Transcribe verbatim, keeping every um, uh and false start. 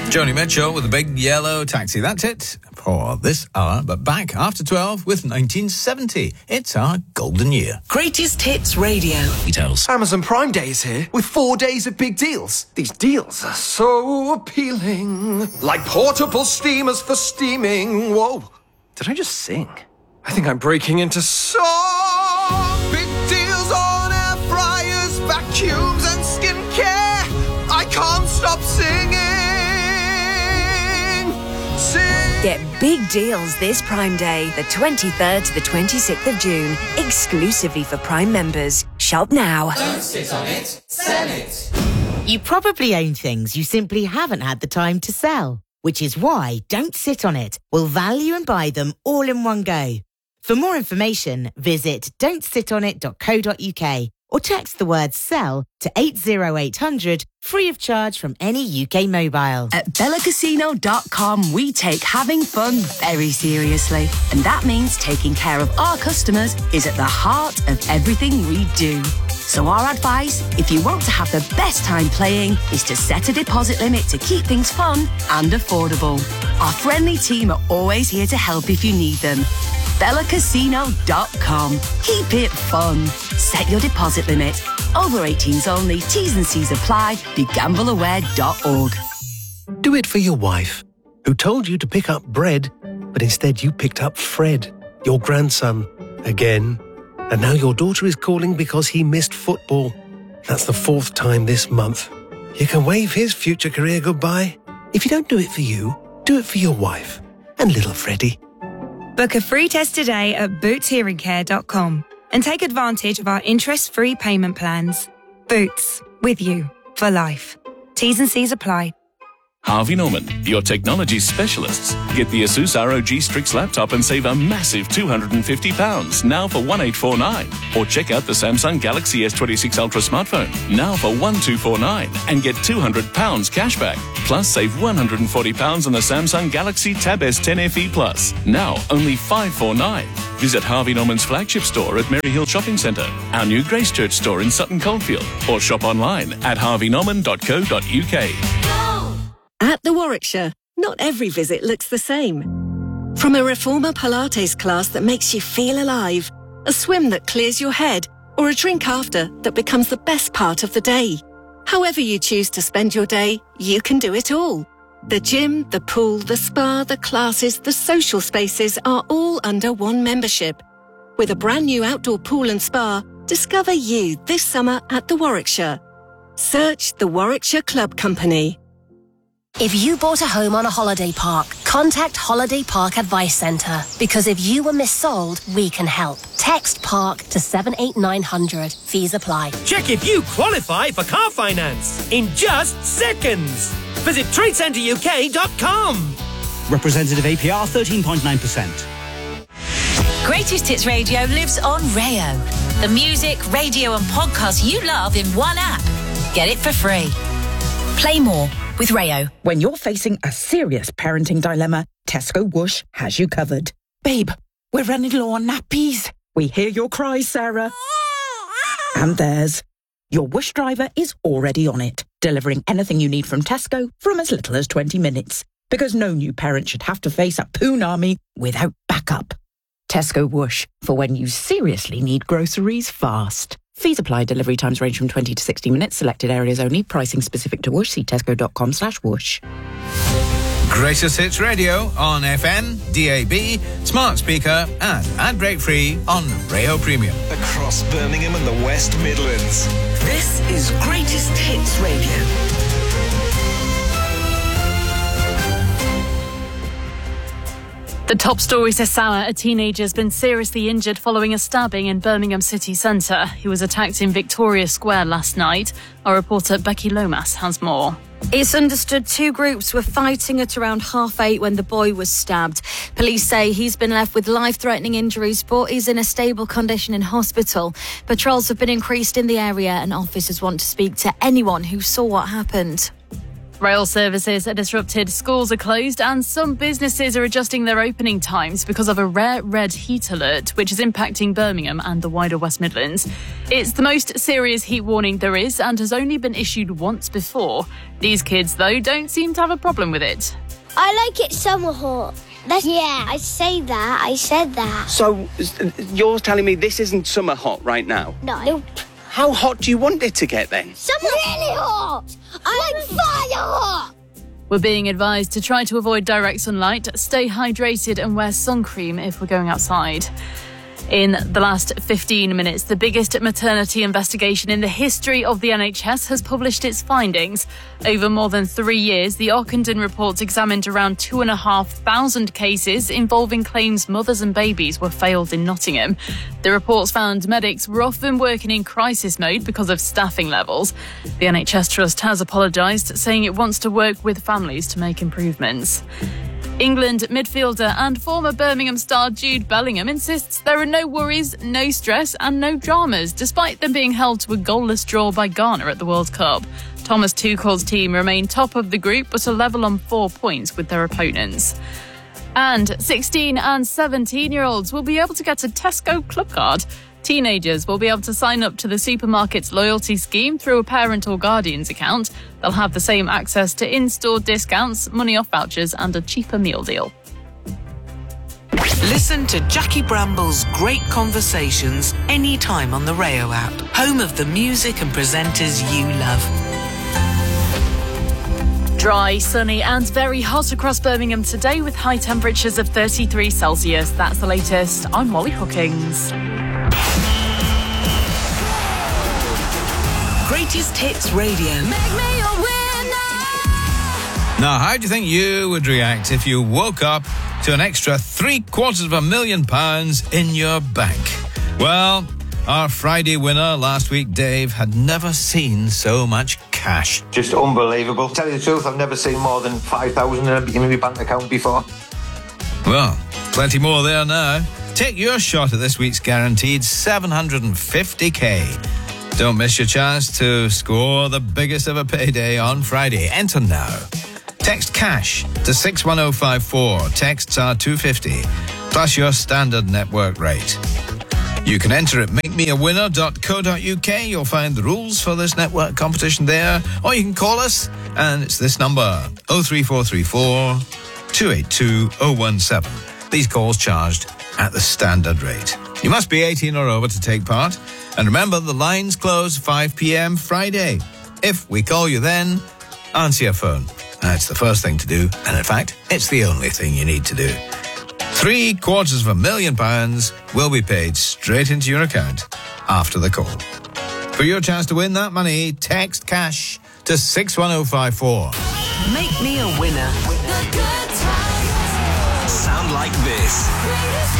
Joni Mitchell with a big yellow taxi. That's it for this hour. But back after twelve with nineteen seventy. It's our golden year. Greatest Hits Radio. Details. Amazon Prime Day is here with four days of big deals. These deals are so appealing. Like portable steamers for steaming. Whoa. Did I just sing? I think I'm breaking into song. Big deals on air fryers, vacuums and skincare. I can't stop singing. Sing. Get big deals this Prime Day, the twenty-third to the twenty-sixth of June, exclusively for Prime members. Shop now. Don't sit on it, sell it. You probably own things you simply haven't had the time to sell, which is why Don't Sit On It will value and buy them all in one go. For more information, visit don't sit on it dot co dot uk or text the word SELL to eight zero eight hundred, free of charge from any U K mobile. At Bella Casino dot com, we take having fun very seriously. And that means taking care of our customers is at the heart of everything we do. So our advice, if you want to have the best time playing, is to set a deposit limit to keep things fun and affordable. Our friendly team are always here to help if you need them. Bella Casino dot com. Keep it fun. Set your deposit limit. Over eighteens only. T's and C's apply. Be gamble aware dot org. Do it for your wife, who told you to pick up bread, but instead you picked up Fred, your grandson, again. And now your daughter is calling because he missed football. That's the fourth time this month. You can wave his future career goodbye. If you don't do it for you, do it for your wife and little Freddie. Book a free test today at boots hearing care dot com and take advantage of our interest-free payment plans. Boots, with you for life. T's and C's apply. Harvey Norman, your technology specialists. Get the Asus R O G Strix laptop and save a massive two hundred fifty pounds, now for one thousand eight hundred forty-nine. Or check out the Samsung Galaxy S twenty-six Ultra smartphone, now for one thousand two hundred forty-nine, and get two hundred pounds cashback. Plus, save one hundred forty pounds on the Samsung Galaxy Tab S ten F E Plus, now only five hundred forty-nine. Visit Harvey Norman's flagship store at Mary Hill Shopping Centre, our new Gracechurch store in Sutton Coldfield, or shop online at harvey norman dot co dot uk. At the Warwickshire, not every visit looks the same. From a reformer Pilates class that makes you feel alive, a swim that clears your head, or a drink after that becomes the best part of the day. However you choose to spend your day, you can do it all. The gym, the pool, the spa, the classes, the social spaces are all under one membership. With a brand new outdoor pool and spa, discover you this summer at the Warwickshire. Search the Warwickshire Club Company. If you bought a home on a holiday park, contact Holiday Park Advice Centre, because if you were missold, we can help. Text PARK to seven eight nine hundred. Fees apply. Check if you qualify for car finance in just seconds. Visit trade centre U K dot com. Representative A P R thirteen point nine percent. Greatest Hits Radio lives on Rayo. The music, radio and podcasts you love in one app. Get it for free. Play more with Rayo. When you're facing a serious parenting dilemma, Tesco Whoosh has you covered. Babe, we're running low on nappies. We hear your cries, Sarah. And theirs. Your Whoosh driver is already on it, delivering anything you need from Tesco from as little as twenty minutes. Because no new parent should have to face a poon army without backup. Tesco Whoosh, for when you seriously need groceries fast. Fees apply. Delivery times range from twenty to sixty minutes. Selected areas only. Pricing specific to Whoosh. See tesco dot com slash whoosh. Greatest Hits Radio on F M, D A B, smart speaker and ad break free on Rayo Premium. Across Birmingham and the West Midlands. This is Greatest Hits Radio. The top story this hour, a teenager has been seriously injured following a stabbing in Birmingham city centre. He was attacked in Victoria Square last night. Our reporter Becky Lomas has more. It's understood two groups were fighting at around half eight when the boy was stabbed. Police say he's been left with life-threatening injuries, but is in a stable condition in hospital. Patrols have been increased in the area and officers want to speak to anyone who saw what happened. Rail services are disrupted, schools are closed, and some businesses are adjusting their opening times because of a rare red heat alert, which is impacting Birmingham and the wider West Midlands. It's the most serious heat warning there is and has only been issued once before. These kids, though, don't seem to have a problem with it. I like it summer hot. That's, yeah, I say that. I said that. So, you're telling me this isn't summer hot right now? No. Nope. How hot do you want it to get then? Summer really hot. I like fire hot. We're being advised to try to avoid direct sunlight, stay hydrated and wear sun cream if we're going outside. In the last fifteen minutes, the biggest maternity investigation in the history of the N H S has published its findings. Over more than three years, the Ockenden reports examined around two and a half thousand cases involving claims mothers and babies were failed in Nottingham. The reports found medics were often working in crisis mode because of staffing levels. The N H S Trust has apologised, saying it wants to work with families to make improvements. England midfielder and former Birmingham star Jude Bellingham insists there are no worries, no stress and no dramas, despite them being held to a goalless draw by Ghana at the World Cup. Thomas Tuchel's team remain top of the group but are level on four points with their opponents. And sixteen and seventeen-year-olds will be able to get a Tesco Club card. Teenagers will be able to sign up to the supermarket's loyalty scheme through a parent or guardian's account. They'll have the same access to in-store discounts, money off vouchers and a cheaper meal deal. Listen to Jackie Bramble's great conversations anytime on the Rayo app, home of the music and presenters you love. Dry, sunny and very hot across Birmingham today with high temperatures of thirty-three Celsius. That's the latest. I'm Molly Hookings. Greatest Hits Radio. Make me a winner. Now, how do you think you would react if you woke up to an extra three quarters of a million pounds in your bank? Well, our Friday winner last week, Dave, had never seen so much cash. Just unbelievable. Tell you the truth, I've never seen more than five thousand in my bank account before. Well, plenty more there now. Take your shot at this week's guaranteed seven hundred fifty k. Don't miss your chance to score the biggest ever payday on Friday. Enter now. Text CASH to six one oh five four. Texts are two fifty, plus your standard network rate. You can enter at make me a winner dot co dot uk. You'll find the rules for this network competition there. Or you can call us, and it's this number, oh three four three four, two eight two, oh one seven. These calls charged at the standard rate. You must be eighteen or over to take part. And remember, the lines close five p.m. Friday. If we call you then, answer your phone. That's the first thing to do. And in fact, it's the only thing you need to do. Three quarters of a million pounds will be paid straight into your account after the call. For your chance to win that money, text CASH to six one oh five four. Make me a winner. Sound like this.